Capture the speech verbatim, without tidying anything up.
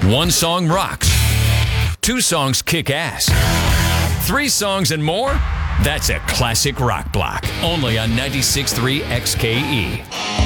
One song rocks. Two songs kick ass. Three songs and more? That's a classic rock block. Only on ninety-six point three X K E.